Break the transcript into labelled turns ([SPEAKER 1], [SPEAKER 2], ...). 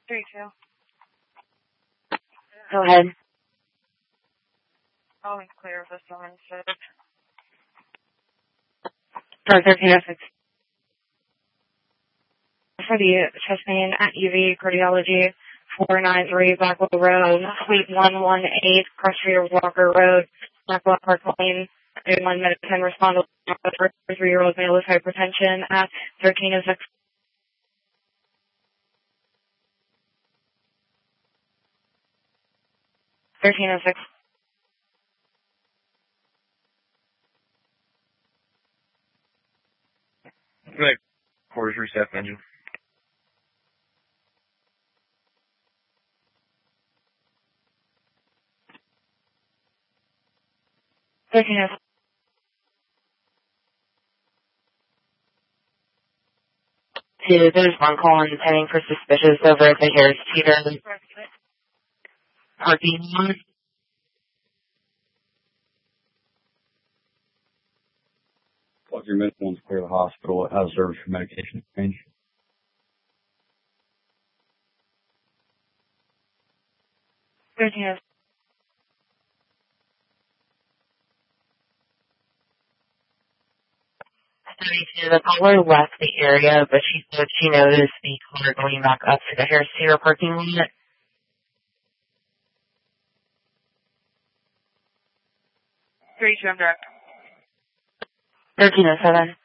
[SPEAKER 1] 3-2.
[SPEAKER 2] Go ahead.
[SPEAKER 1] Calling clear of the summons.
[SPEAKER 2] For 1306. For the chest pain at UV Cardiology, 493 Blackwell Road, Suite 118, Cross Street, Walker Road, Blackwell Park Lane. 1 minute 10 respond to 3-year-old male with hypertension at 1306. 1306.
[SPEAKER 3] Right. Quarters reset engine.
[SPEAKER 2] 1306. There's one call in pending for suspicious over at the Harris Teeter parking lot.
[SPEAKER 4] Plug your minimum to clear the hospital. It has service for medication exchange.
[SPEAKER 2] 1306. The caller left the area, but she said she noticed the car going back up to the Harris Teeter parking lot.
[SPEAKER 1] 3-2, I'm direct.
[SPEAKER 2] 1307.